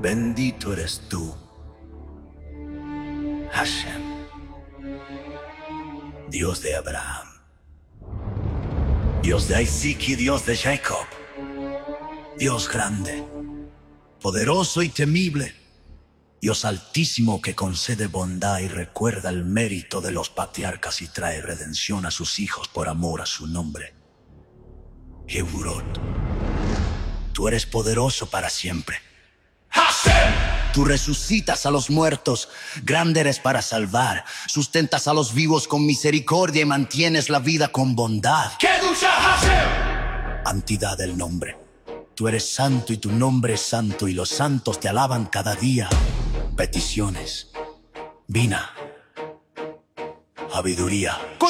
Bendito eres tú, Hashem, Dios de Abraham, Dios de Isaac y Dios de Jacob, Dios grande, poderoso y temible, Dios altísimo que concede bondad y recuerda el mérito de los patriarcas y trae redención a sus hijos por amor a su nombre. Jeburot, tú eres poderoso para siempre. ¡Hashem! Tú resucitas a los muertos, grande eres para salvar, sustentas a los vivos con misericordia y mantienes la vida con bondad. ¡Kedusha Hashem! Santidad del nombre. Tú eres santo y tu nombre es santo y los santos te alaban cada día. Peticiones. Vina. Sabiduría.